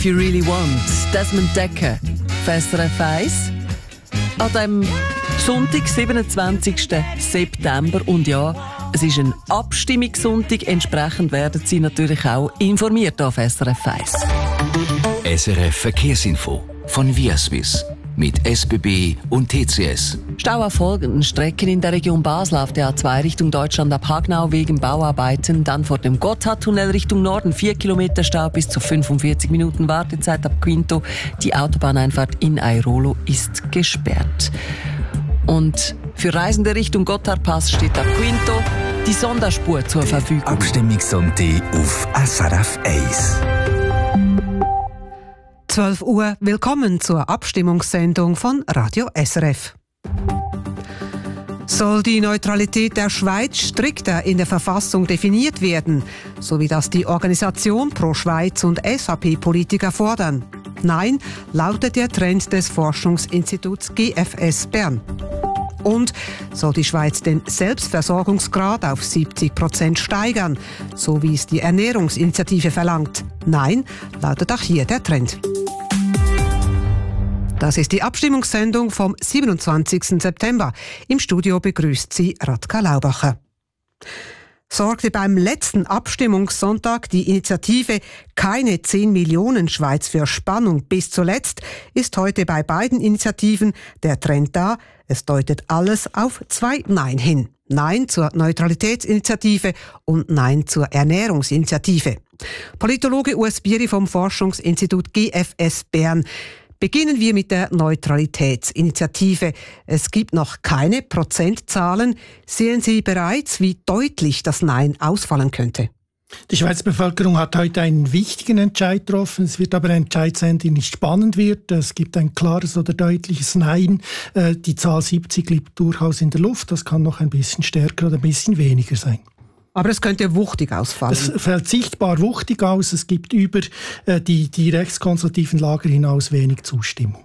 If You Really Want, Desmond Dekker, SRF 1. An dem Sonntag, 27. September. Und ja, es ist ein Abstimmungssonntag. Entsprechend werden Sie natürlich auch informiert auf SRF 1. SRF Verkehrsinfo von Viaswiss mit SBB und TCS. Stau auf folgenden Strecken in der Region Basel auf der A2 Richtung Deutschland ab Hagnau wegen Bauarbeiten. Dann vor dem Gotthardtunnel Richtung Norden 4 Kilometer Stau bis zu 45 Minuten Wartezeit ab Quinto. Die Autobahneinfahrt in Airolo ist gesperrt. Und für Reisende Richtung Gotthardpass steht ab Quinto die Sonderspur zur Verfügung. Abstimmungssonntag auf SRF 1. 12 Uhr, willkommen zur Abstimmungssendung von Radio SRF. Soll die Neutralität der Schweiz strikter in der Verfassung definiert werden, so wie das die Organisation Pro Schweiz und SVP-Politiker fordern? Nein, lautet der Trend des Forschungsinstituts GFS Bern. Und soll die Schweiz den Selbstversorgungsgrad auf 70% steigern, so wie es die Ernährungsinitiative verlangt? Nein, lautet auch hier der Trend. Das ist die Abstimmungssendung vom 27. September. Im Studio begrüßt Sie Radka Laubacher. Sorgte beim letzten Abstimmungssonntag die Initiative Keine 10 Millionen Schweiz für Spannung bis zuletzt, ist heute bei beiden Initiativen der Trend da. Es deutet alles auf 2 Nein hin. Nein zur Neutralitätsinitiative und Nein zur Ernährungsinitiative. Politologe Urs Bieri vom Forschungsinstitut GFS Bern. Beginnen wir mit der Neutralitätsinitiative. Es gibt noch keine Prozentzahlen. Sehen Sie bereits, wie deutlich das Nein ausfallen könnte? Die Schweizer Bevölkerung hat heute einen wichtigen Entscheid getroffen. Es wird aber ein Entscheid sein, der nicht spannend wird. Es gibt ein klares oder deutliches Nein. Die Zahl 70 liegt durchaus in der Luft. Das kann noch ein bisschen stärker oder ein bisschen weniger sein. Aber es könnte wuchtig ausfallen. Es fällt sichtbar wuchtig aus. Es gibt über die rechtskonservativen Lager hinaus wenig Zustimmung.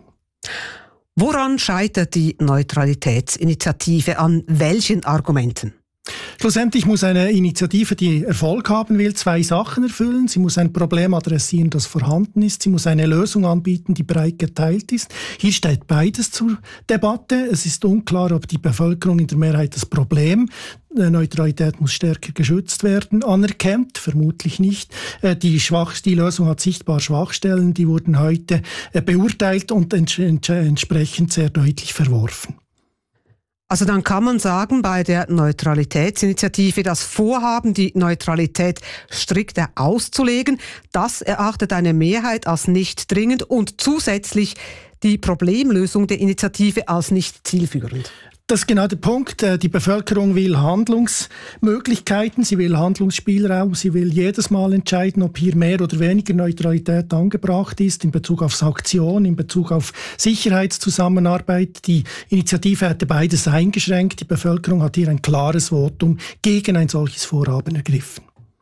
Woran scheitert die Neutralitätsinitiative? An welchen Argumenten? Schlussendlich muss eine Initiative, die Erfolg haben will, 2 Sachen erfüllen. Sie muss ein Problem adressieren, das vorhanden ist. Sie muss eine Lösung anbieten, die breit geteilt ist. Hier steht beides zur Debatte. Es ist unklar, ob die Bevölkerung in der Mehrheit das Problem, Neutralität muss stärker geschützt werden, anerkennt. Vermutlich nicht. Die Lösung hat sichtbar Schwachstellen. Die wurden heute beurteilt und entsprechend sehr deutlich verworfen. Also dann kann man sagen, bei der Neutralitätsinitiative das Vorhaben, die Neutralität strikter auszulegen, das erachtet eine Mehrheit als nicht dringend und zusätzlich die Problemlösung der Initiative als nicht zielführend. Das ist genau der Punkt. Die Bevölkerung will Handlungsmöglichkeiten, sie will Handlungsspielraum, sie will jedes Mal entscheiden, ob hier mehr oder weniger Neutralität angebracht ist in Bezug auf Sanktionen, in Bezug auf Sicherheitszusammenarbeit. Die Initiative hätte beides eingeschränkt. Die Bevölkerung hat hier ein klares Votum gegen ein solches Vorhaben ergriffen.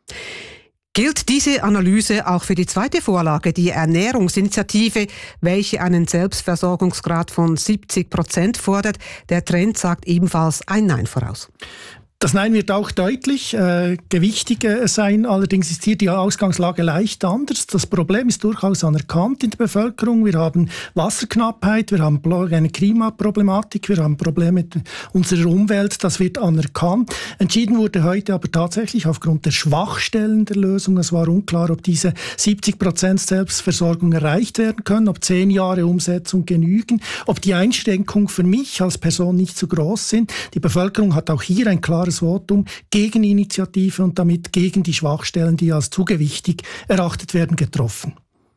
Gilt diese Analyse auch für die zweite Vorlage, die Ernährungsinitiative, welche einen Selbstversorgungsgrad von 70% fordert? Der Trend sagt ebenfalls ein Nein voraus. Das Nein wird auch deutlich gewichtig sein. Allerdings ist hier die Ausgangslage leicht anders. Das Problem ist durchaus anerkannt in der Bevölkerung. Wir haben Wasserknappheit, wir haben eine Klimaproblematik, wir haben Probleme mit unserer Umwelt. Das wird anerkannt. Entschieden wurde heute aber tatsächlich aufgrund der Schwachstellen der Lösung. Es war unklar, ob diese 70% Selbstversorgung erreicht werden können, ob 10 Jahre Umsetzung genügen, ob die Einschränkungen für mich als Person nicht zu groß sind. Die Bevölkerung hat auch hier ein klares Votum gegen Initiative und damit gegen die Schwachstellen, die als zu gewichtig erachtet werden, getroffen.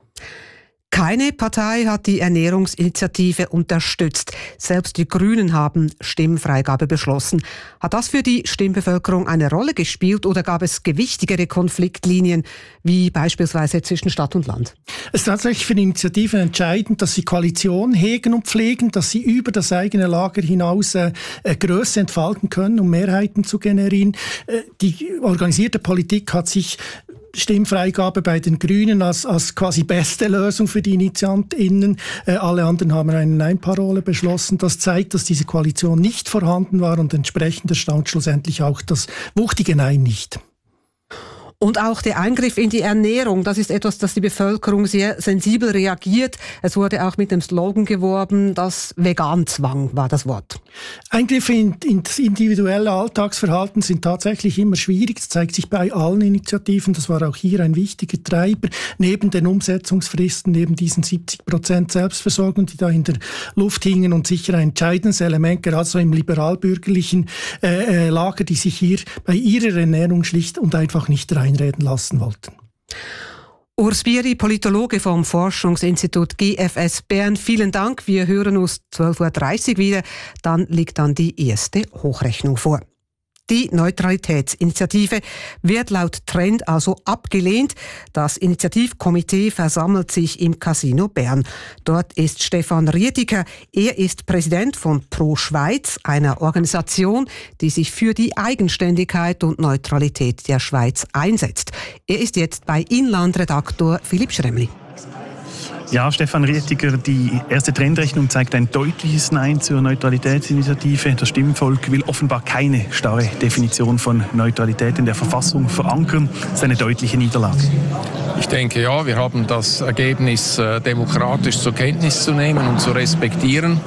Keine Partei hat die Ernährungsinitiative unterstützt. Selbst die Grünen haben Stimmfreigabe beschlossen. Hat das für die Stimmbevölkerung eine Rolle gespielt oder gab es gewichtigere Konfliktlinien, wie beispielsweise zwischen Stadt und Land? Es ist tatsächlich für die Initiativen entscheidend, dass sie Koalition hegen und pflegen, dass sie über das eigene Lager hinaus Größe entfalten können, um Mehrheiten zu generieren. Die organisierte Politik hat sich Stimmfreigabe bei den Grünen als quasi beste Lösung für die InitiantInnen. Alle anderen haben eine Nein-Parole beschlossen. Das zeigt, dass diese Koalition nicht vorhanden war und entsprechend erstaunt schlussendlich auch das wuchtige Nein nicht. Und auch der Eingriff in die Ernährung, das ist etwas, das die Bevölkerung sehr sensibel reagiert. Es wurde auch mit dem Slogan geworben, das Veganzwang war das Wort. Eingriffe ins individuelle Alltagsverhalten sind tatsächlich immer schwierig. Das zeigt sich bei allen Initiativen. Das war auch hier ein wichtiger Treiber. Neben den Umsetzungsfristen, neben diesen 70% Selbstversorgung, die da in der Luft hingen, und sicher ein entscheidendes Element, gerade so im liberal-bürgerlichen Lager, die sich hier bei ihrer Ernährung schlicht und einfach nicht reinreden lassen wollten. Urs Bieri, Politologe vom Forschungsinstitut GFS Bern. Vielen Dank. Wir hören uns 12.30 Uhr wieder. Dann liegt dann die erste Hochrechnung vor. Die Neutralitätsinitiative wird laut Trend also abgelehnt. Das Initiativkomitee versammelt sich im Casino Bern. Dort ist Stefan Rietiger. Er ist Präsident von Pro Schweiz, einer Organisation, die sich für die Eigenständigkeit und Neutralität der Schweiz einsetzt. Er ist jetzt bei Inlandredaktor Philipp Schremli. Ja, Stefan Rietiger, die erste Trendrechnung zeigt ein deutliches Nein zur Neutralitätsinitiative. Das Stimmvolk will offenbar keine starre Definition von Neutralität in der Verfassung verankern. Das ist eine deutliche Niederlage. Ich denke, ja, wir haben das Ergebnis demokratisch zur Kenntnis zu nehmen und zu respektieren.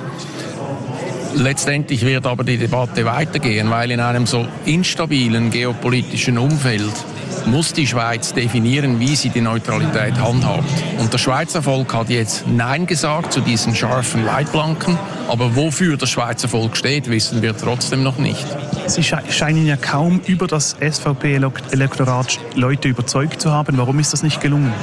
Letztendlich wird aber die Debatte weitergehen, weil in einem so instabilen geopolitischen Umfeld muss die Schweiz definieren, wie sie die Neutralität handhabt. Und das Schweizer Volk hat jetzt Nein gesagt zu diesen scharfen Leitplanken. Aber wofür das Schweizer Volk steht, wissen wir trotzdem noch nicht. Sie scheinen ja kaum über das SVP-Elektorat Leute überzeugt zu haben. Warum ist das nicht gelungen?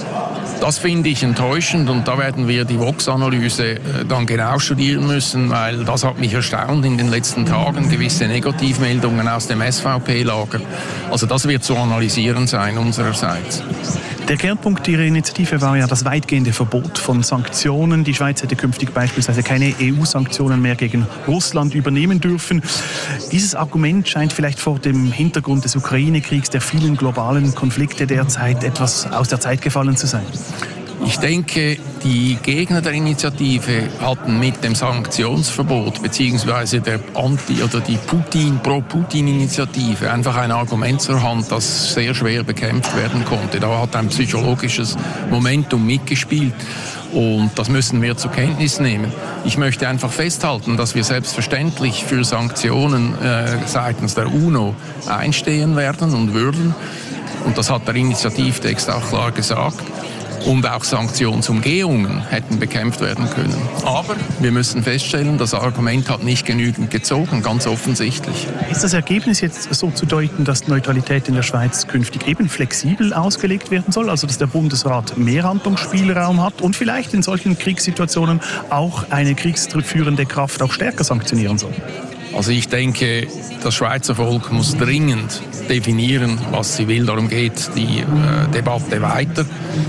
Das finde ich enttäuschend, und da werden wir die Vox-Analyse dann genau studieren müssen, weil das hat mich erstaunt in den letzten Tagen, gewisse Negativmeldungen aus dem SVP-Lager. Also das wird zu analysieren sein unsererseits. Der Kernpunkt Ihrer Initiative war ja das weitgehende Verbot von Sanktionen. Die Schweiz hätte künftig beispielsweise keine EU-Sanktionen mehr gegen Russland übernehmen dürfen. Dieses Argument scheint vielleicht vor dem Hintergrund des Ukraine-Kriegs, der vielen globalen Konflikte derzeit etwas aus der Zeit gefallen zu sein. Ich denke, die Gegner der Initiative hatten mit dem Sanktionsverbot bzw. der die Pro-Putin-Initiative einfach ein Argument zur Hand, das sehr schwer bekämpft werden konnte. Da hat ein psychologisches Momentum mitgespielt. Und das müssen wir zur Kenntnis nehmen. Ich möchte einfach festhalten, dass wir selbstverständlich für Sanktionen seitens der UNO einstehen werden und würden. Und das hat der Initiativtext auch klar gesagt. Und auch Sanktionsumgehungen hätten bekämpft werden können. Aber wir müssen feststellen, das Argument hat nicht genügend gezogen, ganz offensichtlich. Ist das Ergebnis jetzt so zu deuten, dass Neutralität in der Schweiz künftig eben flexibel ausgelegt werden soll? Also dass der Bundesrat mehr Handlungsspielraum hat und vielleicht in solchen Kriegssituationen auch eine kriegsführende Kraft auch stärker sanktionieren soll? Also ich denke, das Schweizer Volk muss dringend definieren, was sie will. Darum geht die Debatte weiter.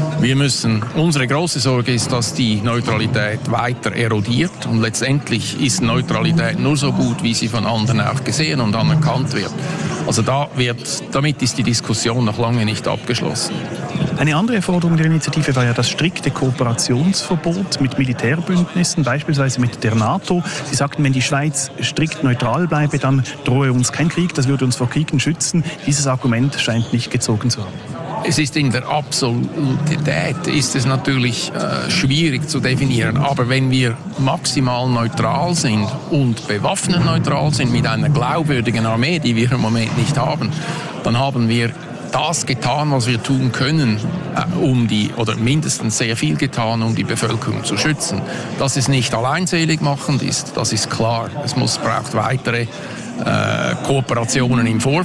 Unsere große Sorge ist, dass die Neutralität weiter erodiert. Und letztendlich ist Neutralität nur so gut, wie sie von anderen auch gesehen und anerkannt wird. Also damit ist die Diskussion noch lange nicht abgeschlossen. Eine andere Forderung der Initiative war ja das strikte Kooperationsverbot mit Militärbündnissen, beispielsweise mit der NATO. Sie sagten, wenn die Schweiz strikt neutral bleibe, dann drohe uns kein Krieg, das würde uns vor Kriegen schützen. Dieses Argument scheint nicht gezogen zu haben. Es ist in der Absolutität ist es natürlich schwierig zu definieren. Aber wenn wir maximal neutral sind und bewaffnet neutral sind mit einer glaubwürdigen Armee, die wir im Moment nicht haben, dann haben wir das getan, was wir tun können, oder mindestens sehr viel getan, um die Bevölkerung zu schützen. Dass es nicht alleinselig machend ist, das ist klar. Es braucht weitere Kooperationen im Vorfeld.